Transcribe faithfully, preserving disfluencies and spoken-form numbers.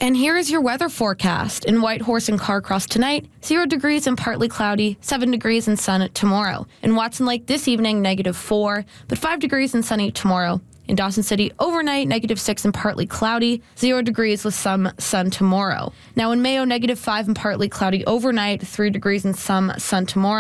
And here is your weather forecast. In Whitehorse and Carcross tonight, zero degrees and partly cloudy, seven degrees and sun tomorrow. In Watson Lake this evening, negative four, but five degrees and sunny tomorrow. In Dawson City overnight, negative six and partly cloudy, zero degrees with some sun tomorrow. Now in Mayo, negative five and partly cloudy overnight, three degrees and some sun tomorrow.